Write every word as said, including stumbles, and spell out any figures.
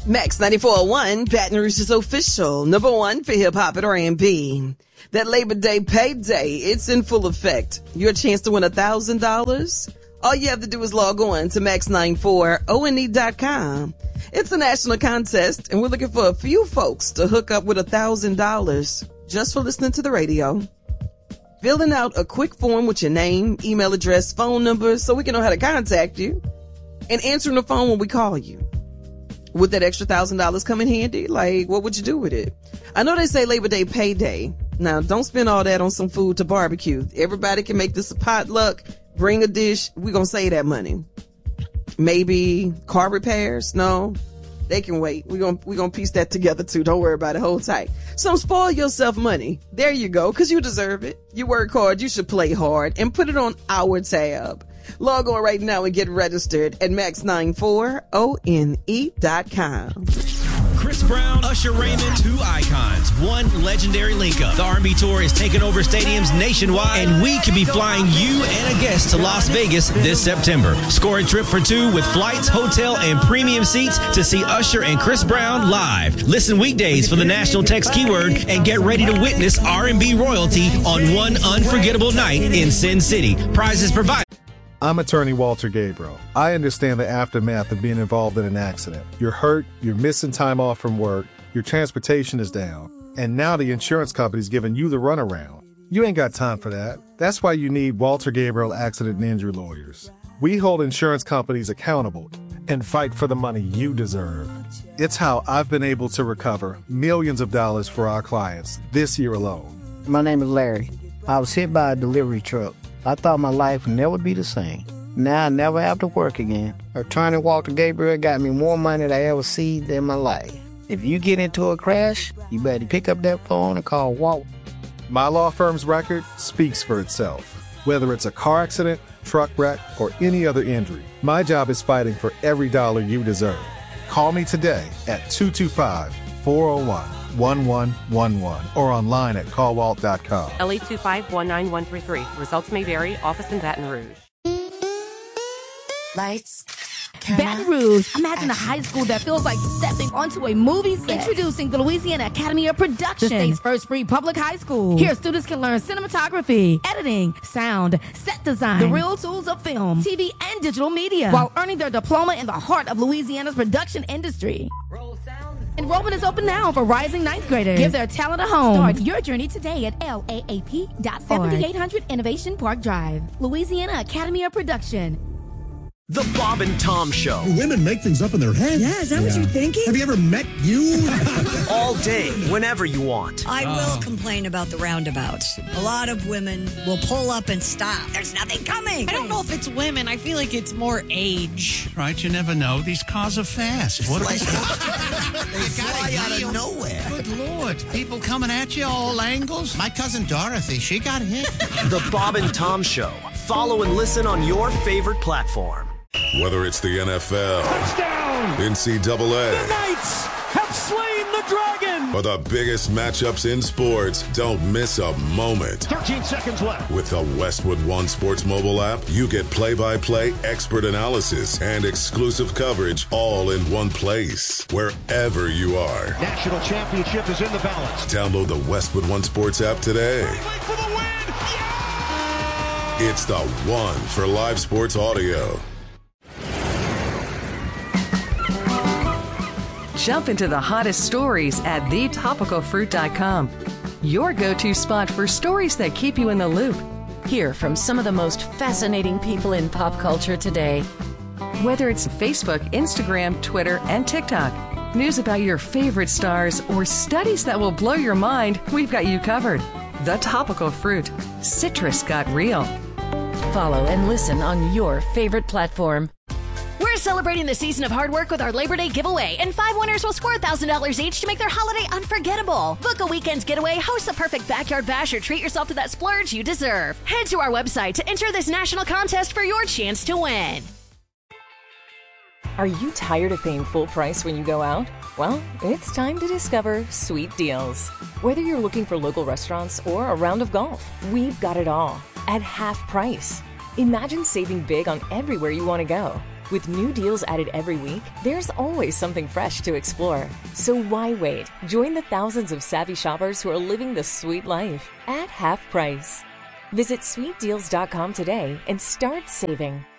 Max ninety-four point one, Baton Rouge's official, number one for hip-hop and R and B. That Labor Day payday, it's in full effect. Your chance to win one thousand dollars? All you have to do is log on to max ninety-four O N E dot com. It's a national contest, and we're looking for a few folks to hook up with one thousand dollars just for listening to the radio. Filling out a quick form with your name, email address, phone number, so we can know how to contact you, and answering the phone when we call you. Would that extra thousand dollars come in handy? Like, what would you do with it? I know they say Labor Day payday. Now, don't spend all that on some food to barbecue. Everybody can make this a potluck. Bring a dish. We're going to save that money. Maybe car repairs? No, they can wait. We're going we're going to piece that together too. Don't worry about it. Hold tight. Some spoil yourself money. There you go, because you deserve it. You work hard. You should play hard and put it on our tab. Log on right now and get registered at max ninety-four O N E dot com. Chris Brown, Usher Raymond, two icons, one legendary link-up. The R and B Tour is taking over stadiums nationwide, and we could be flying you and a guest to Las Vegas this September. Score a trip for two with flights, hotel, and premium seats to see Usher and Chris Brown live. Listen weekdays for the national text keyword and get ready to witness R and B royalty on one unforgettable night in Sin City. Prizes provided. I'm attorney Walter Gabriel. I understand the aftermath of being involved in an accident. You're hurt, you're missing time off from work, your transportation is down, and now the insurance company's giving you the runaround. You ain't got time for that. That's why you need Walter Gabriel Accident and Injury Lawyers. We hold insurance companies accountable and fight for the money you deserve. It's how I've been able to recover millions of dollars for our clients this year alone. My name is Larry. I was hit by a delivery truck. I thought my life would never be the same. Now I never have to work again. Attorney Walter Gabriel got me more money than I ever seen in my life. If you get into a crash, you better pick up that phone and call Walt. My law firm's record speaks for itself. Whether it's a car accident, truck wreck, or any other injury, my job is fighting for every dollar you deserve. Call me today at two two five, four oh one, one one one one or online at call walt dot com. L eight two five, one nine one three three. Results may vary. Office in Baton Rouge. Lights. Baton Rouge. Imagine a high school that feels like stepping onto a movie set. Introducing the Louisiana Academy of Production, the state's first free public high school. Here, students can learn cinematography, editing, sound, set design, the real tools of film, T V, and digital media, while earning their diploma in the heart of Louisiana's production industry. Enrollment is open now for rising ninth graders. Give their talent a home. Start your journey today at L A A P dot seventy-eight hundred Innovation Park Drive. Louisiana Academy of Production. The Bob and Tom Show. Do women make things up in their head? Yeah, is that yeah. what you're thinking? Have you ever met you? All day, whenever you want. I oh. will complain about the roundabouts. A lot of women will pull up and stop. There's nothing coming. I don't know if it's women. I feel like it's more age. Right, you never know. These cars are fast. What are they? They fly out of nowhere. Good Lord. People coming at you all angles. My cousin Dorothy, she got hit. The Bob and Tom Show. Follow and listen on your favorite platform. Whether it's the N F L, touchdown, N C double A, the Knights have slain the dragon, or the biggest matchups in sports, don't miss a moment. thirteen seconds left. With the Westwood One Sports mobile app, you get play-by-play, expert analysis, and exclusive coverage all in one place, wherever you are. National championship is in the balance. Download the Westwood One Sports app today. For the win. Yeah! It's the one for live sports audio. Jump into the hottest stories at the topical fruit dot com. Your go-to spot for stories that keep you in the loop. Hear from some of the most fascinating people in pop culture today. Whether it's Facebook, Instagram, Twitter, and TikTok, news about your favorite stars, or studies that will blow your mind, we've got you covered. The Topical Fruit. Citrus got real. Follow and listen on your favorite platform. We're celebrating the season of hard work with our Labor Day giveaway, and five winners will score one thousand dollars each to make their holiday unforgettable. Book a weekend's getaway, host the perfect backyard bash, or treat yourself to that splurge you deserve. Head to our website to enter this national contest for your chance to win. Are you tired of paying full price when you go out? Well, it's time to discover Sweet Deals. Whether you're looking for local restaurants or a round of golf, we've got it all at half price. Imagine saving big on everywhere you want to go. With new deals added every week, there's always something fresh to explore. So why wait? Join the thousands of savvy shoppers who are living the sweet life at half price. Visit sweet deals dot com today and start saving.